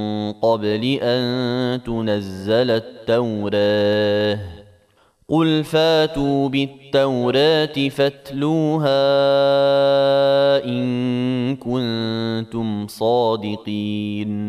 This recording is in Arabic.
قبل أن تنزل التوراة قل فاتوا بالتوراة فاتلوها إن كنتم صادقين